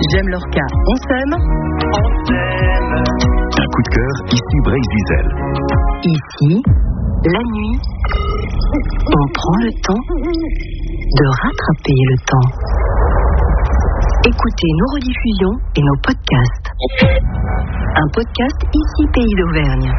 J'aime Lorca, on s'aime. Un coup de cœur, ici Bray-Zizel. Ici, la nuit, on prend le temps de rattraper le temps. Écoutez nos rediffusions et nos podcasts. Un podcast ici Pays d'Auvergne.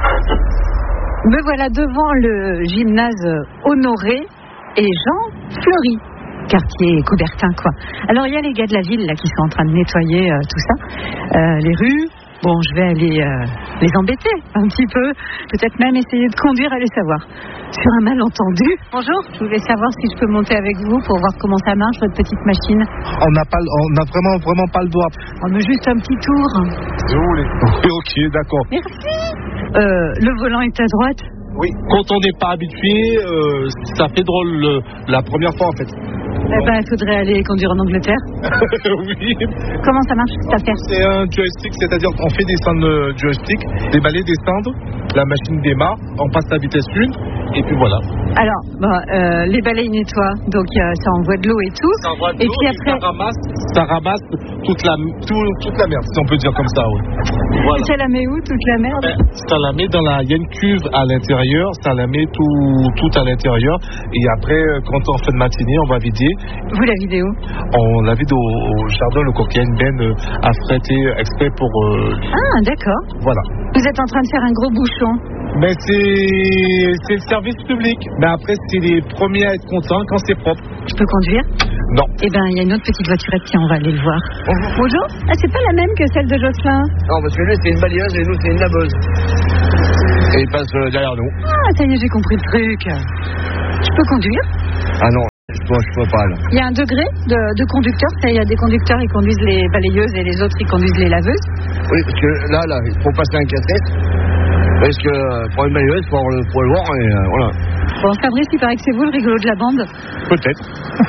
Me voilà devant le gymnase Honoré et Jean Fleury, quartier Coubertin, quoi. Alors il y a les gars de la ville là qui sont en train de nettoyer tout ça, les rues. Bon, je vais aller les embêter un petit peu, peut-être même essayer de conduire, allez savoir. Sur un malentendu. Bonjour, je voulais savoir si je peux monter avec vous pour voir comment ça marche, votre petite machine. On n'a vraiment pas le droit. On met juste un petit tour. Si vous voulez. Oui, ok, d'accord. Merci. Le volant est à droite. Oui, quand on n'est pas habitué, ça fait drôle la première fois en fait. Eh ben, il faudrait aller conduire en Angleterre. Oui. Comment ça marche, cette affaire ? C'est un joystick, c'est-à-dire qu'on fait descendre le joystick, les balais descendent, la machine démarre, on passe la vitesse 1, et puis voilà. Alors, les balais ils nettoient, donc ça envoie de l'eau et tout. Ça envoie de l'eau et puis après, ça ramasse toute la merde, si on peut dire comme ça, oui. Voilà. Ça la met où, toute la merde ? Ça la met il y a une cuve à l'intérieur, ça la met tout à l'intérieur, et après, quand on fait de matinée, on va vider. Vous la videz où ? On la vide au jardin, le coquin, une benne affrétée exprès pour... Ah, d'accord. Voilà. Vous êtes en train de faire un gros bouchon. Mais c'est le service public. Mais après, c'est les premiers à être contents quand c'est propre. Je peux conduire ? Non. Eh ben, il y a une autre petite voiturette, tiens, on va aller le voir. Bonjour. Ah, c'est pas la même que celle de Jocelyn ? Non, parce que lui, c'est une balayeuse et nous, c'est une laveuse. Et il passe derrière nous. Ah, ça y est, j'ai compris le truc. Je peux conduire ? Ah non, je peux pas, là. Il y a un degré de conducteur. Il y a des conducteurs, ils conduisent les balayeuses et les autres, ils conduisent les laveuses. Oui, parce que là, il faut passer un cassette. Parce que pour une balayeuse, il faut le voir et voilà. Bon, Fabrice, il paraît que c'est vous le rigolo de la bande. Peut-être.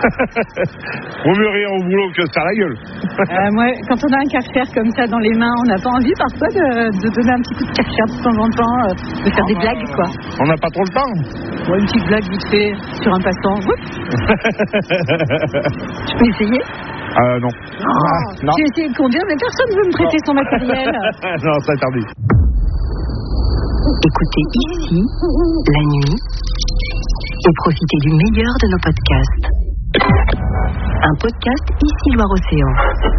Vaut mieux rire au boulot que se faire la gueule. Moi, quand on a un Karcher comme ça dans les mains, on n'a pas envie parfois de donner un petit coup de Karcher de temps en temps, de faire des blagues, quoi. On n'a pas trop le temps. Bon, une petite blague vite fait sur un passant. Je peux essayer ? Non. Non. J'ai essayé de conduire, mais personne ne veut me prêter son matériel. Non, c'est interdit. Écoutez ici, la nuit, et profitez du meilleur de nos podcasts. Un podcast ici Loire-Océan.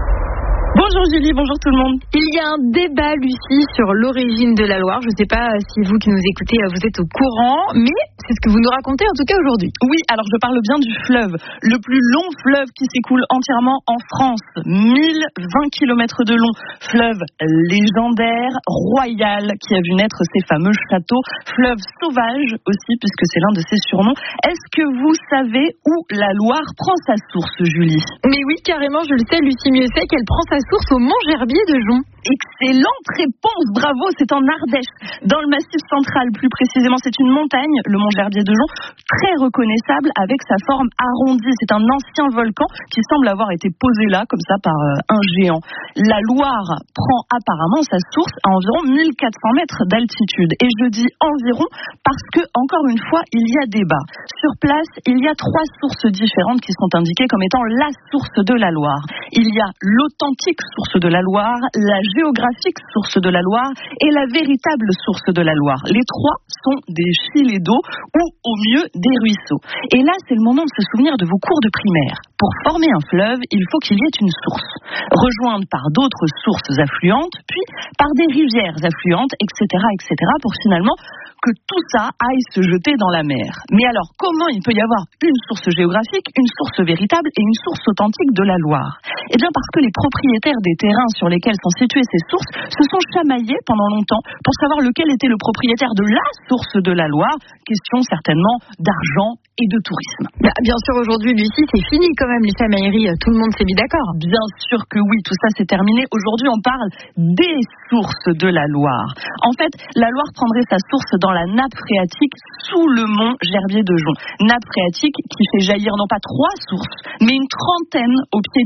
Bonjour Julie, bonjour tout le monde. Il y a un débat, Lucie, sur l'origine de la Loire. Je ne sais pas si vous qui nous écoutez, vous êtes au courant, mais c'est ce que vous nous racontez en tout cas aujourd'hui. Oui, alors je parle bien du fleuve, le plus long fleuve qui s'écoule entièrement en France. 1020 km de long, fleuve légendaire, royal, qui a vu naître ces fameux châteaux. Fleuve sauvage aussi, puisque c'est l'un de ses surnoms. Est-ce que vous savez où la Loire prend sa source, Julie ? Mais oui, carrément, je le sais, Lucie mieux sait qu'elle prend sa source au Mont-Gerbier de Jonc. Excellente réponse, bravo, c'est en Ardèche, dans le Massif central plus précisément. C'est une montagne, le Mont-Gerbier de Jonc, très reconnaissable avec sa forme arrondie. C'est un ancien volcan qui semble avoir été posé là, comme ça, par un géant. La Loire prend apparemment sa source à environ 1400 mètres d'altitude. Et je dis environ parce que, encore une fois, il y a débat. Sur place, il y a 3 sources différentes qui sont indiquées comme étant la source de la Loire. Il y a l'authentique source de la Loire, la géographique source de la Loire et la véritable source de la Loire. Les 3 sont des filets d'eau ou au mieux des ruisseaux. Et là, c'est le moment de se souvenir de vos cours de primaire. Pour former un fleuve, il faut qu'il y ait une source, rejointe par d'autres sources affluentes, puis par des rivières affluentes, etc., pour finalement que tout ça aille se jeter dans la mer. Mais alors, comment il peut y avoir une source géographique, une source véritable et une source authentique de la Loire ? Eh bien parce que les propriétaires des terrains sur lesquels sont situées ces sources se sont chamaillés pendant longtemps pour savoir lequel était le propriétaire de la source de la Loire. Question certainement d'argent et de tourisme. Bien sûr, aujourd'hui, Lucie, c'est fini quand même, les chamailleries, tout le monde s'est mis d'accord. Bien sûr que oui, tout ça c'est terminé. Aujourd'hui, on parle des sources de la Loire. En fait, la Loire prendrait sa source dans la nappe phréatique sous le mont Gerbier de Jonc. Nappe phréatique qui fait jaillir non pas 3 sources, mais une trentaine au pied du mont.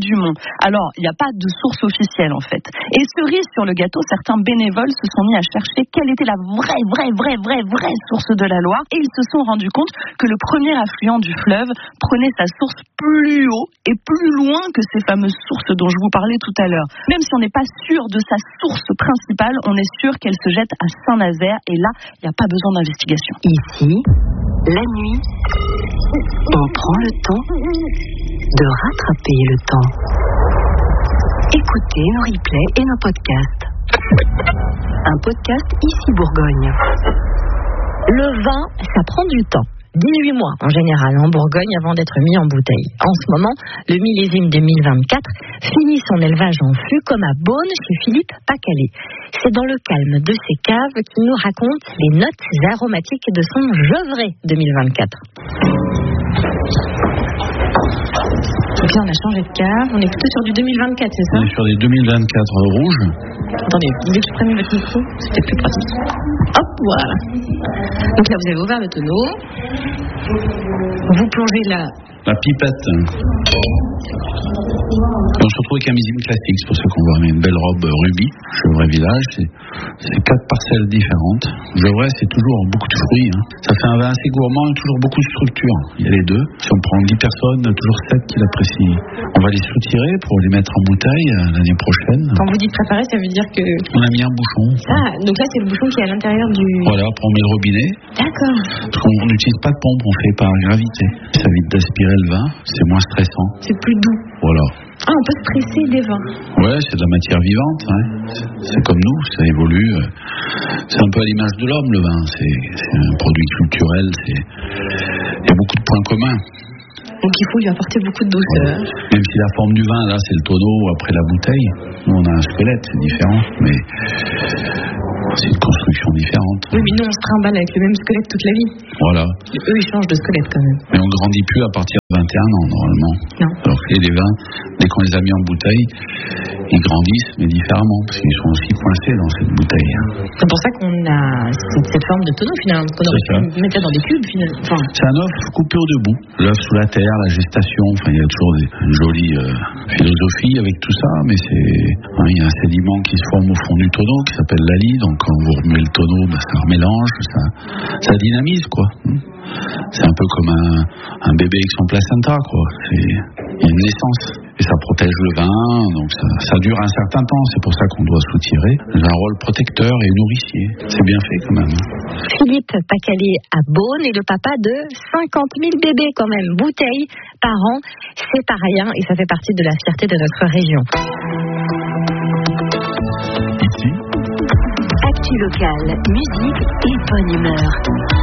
Alors, il n'y a pas de source officielle en fait. Et cerise sur le gâteau, certains bénévoles se sont mis à chercher quelle était la vraie source de la Loire, et ils se sont rendus compte que le premier affluent du fleuve prenait sa source plus haut et plus loin que ces fameuses sources dont je vous parlais tout à l'heure. Même si on n'est pas sûr de sa source principale, on est sûr qu'elle se jette à Saint-Nazaire, et là, il n'y a pas besoin d'investigation. Ici, la nuit, on prend le temps de rattraper le temps. Écoutez nos replays et nos podcasts. Un podcast Ici Bourgogne. Le vin, ça prend du temps. 18 mois en général en Bourgogne avant d'être mis en bouteille. En ce moment, le millésime 2024 finit son élevage en fût comme à Beaune chez Philippe Pacalé. C'est dans le calme de ses caves qu'il nous raconte les notes aromatiques de son Gevrey 2024. Donc là, on a changé de cave. On est plutôt sur du 2024, c'est ça? On est sur des 2024 rouges. Attendez, vous voulez que je prenne votre micro? C'est peut-être plus pratique. Hop, voilà. Donc là, vous avez ouvert le tonneau. Vous plongez la pipette. On se retrouve avec un millésime classique, c'est pour ça qu'on voit une belle robe rubis. Gevrey Village, c'est 4 parcelles différentes. Gevrey, c'est toujours beaucoup de fruits. Ça fait un vin assez gourmand et toujours beaucoup de structure. Il y a les deux. Si on prend 10 personnes, toujours 7 qui l'apprécient. On va les soutirer pour les mettre en bouteille l'année prochaine. Quand vous dites préparer, ça veut dire que... On a mis un bouchon. Ah, donc là, c'est le bouchon qui est à l'intérieur du... Voilà, après on met le robinet. D'accord. Parce qu'on n'utilise pas de pompe, on fait par gravité. Ça évite d'aspirer le vin, c'est moins stressant. C'est plus doux. Voilà. Ah, on peut se presser des vins. Ouais, c'est de la matière vivante. C'est comme nous, ça évolue. C'est un peu à l'image de l'homme, le vin. C'est un produit culturel. Il y a beaucoup de points communs. Donc il faut lui apporter beaucoup de douceur. Même si la forme du vin, là, c'est le tonneau après la bouteille. Nous, on a un squelette, c'est différent. Mais c'est une construction différente. Oui, mais nous, on se trimballe avec le même squelette toute la vie. Voilà. Et eux, ils changent de squelette quand même. Mais on ne grandit plus à partir de 21 ans, normalement. Non. Alors que les vins, dès qu'on les a mis en bouteille, ils grandissent, mais différemment, parce qu'ils sont aussi coincés dans cette bouteille. C'est pour ça qu'on a cette forme de tonneau, finalement, qu'on aurait pu mettre dans des cubes, finalement. Enfin... C'est un œuf coupé au debout. L'œuf sous la terre, la gestation, il y a toujours une jolie philosophie avec tout ça, mais il y a un sédiment qui se forme au fond du tonneau, qui s'appelle l'ali, donc quand vous remuez le tonneau, ça remélange, ça dynamise, quoi. C'est un peu comme un bébé avec son placenta, quoi. Il y a une naissance. Et ça protège le vin, donc ça dure un certain temps. C'est pour ça qu'on doit soutirer. Il a un rôle protecteur et nourricier. C'est bien fait, quand même. Philippe Pacalé à Beaune est le papa de 50 000 bébés, quand même. Bouteilles par an, c'est pas rien et ça fait partie de la fierté de notre région. Ici, Actu locale, musique et bonne humeur.